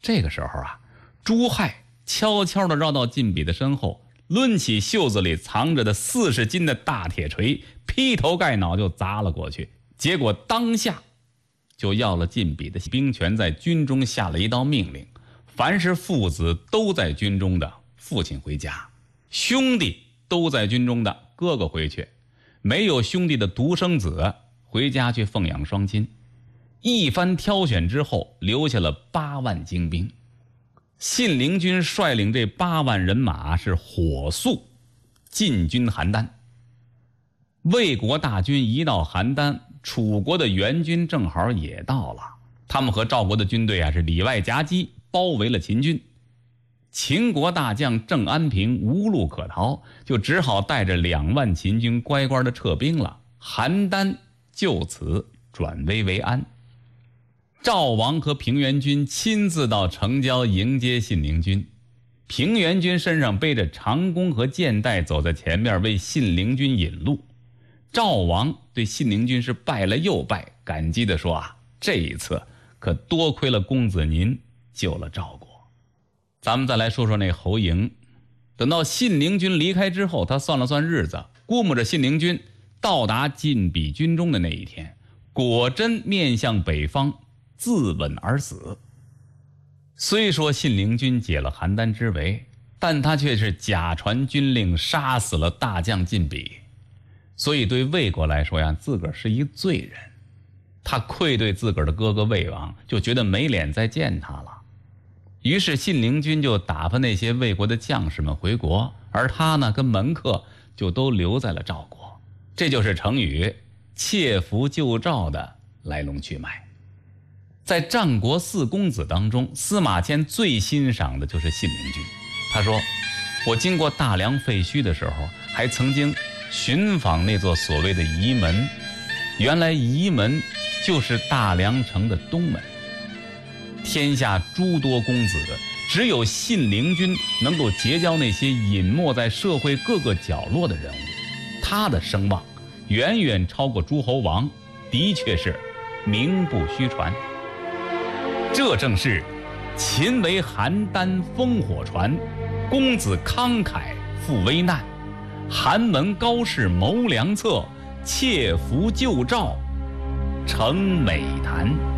这个时候啊，朱亥悄悄地绕到晋鄙的身后，抡起袖子里藏着的40斤的大铁锤，劈头盖脑就砸了过去。结果当下就要了晋鄙的兵权，在军中下了一道命令：凡是父子都在军中的，父亲回家；兄弟都在军中的，哥哥回去；没有兄弟的独生子回家去奉养双亲。一番挑选之后，留下了8万精兵。信陵君率领这8万人马是火速进军邯郸。魏国大军一到邯郸，楚国的援军正好也到了，他们和赵国的军队是里外夹击，包围了秦军。秦国大将郑安平无路可逃，就只好带着2万秦军乖乖的撤兵了。邯郸就此转危为安。赵王和平原君亲自到城郊迎接信陵君，平原君身上背着长弓和箭袋，走在前面为信陵君引路。赵王对信陵君是拜了又拜，感激地说这一次可多亏了公子您救了赵国。咱们再来说说那侯嬴。等到信陵君离开之后，他算了算日子，估摸着信陵君到达晋鄙军中的那一天，果真面向北方自刎而死。虽说信陵君解了邯郸之围，但他却是假传军令，杀死了大将晋鄙。所以对魏国来说自个儿是一罪人，他愧对自个儿的哥哥魏王，就觉得没脸再见他了。于是信陵君就打发那些魏国的将士们回国，而他呢跟门客就都留在了赵国。这就是成语窃符救赵的来龙去脉。在战国4公子当中，司马迁最欣赏的就是信陵君。他说，我经过大梁废墟的时候，还曾经寻访那座所谓的沂门，原来沂门就是大梁城的东门。天下诸多公子，只有信陵君能够结交那些隐没在社会各个角落的人物，他的声望远远超过诸侯王，的确是名不虚传。这正是秦为邯郸烽火传，公子慷慨赴危难，寒门高士谋良策，窃符救赵成美谈。